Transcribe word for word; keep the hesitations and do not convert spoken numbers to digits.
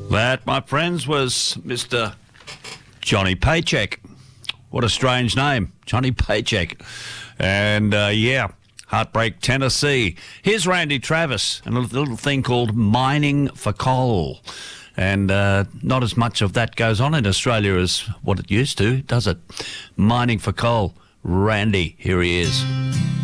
That, my friends, was Mister Johnny Paycheck. What a strange name, Johnny Paycheck. And, uh, yeah, Heartbreak, Tennessee. Here's Randy Travis and a little thing called Mining for Coal. And uh, not as much of that goes on in Australia as what it used to, does it? Mining for Coal. Randy, here he is.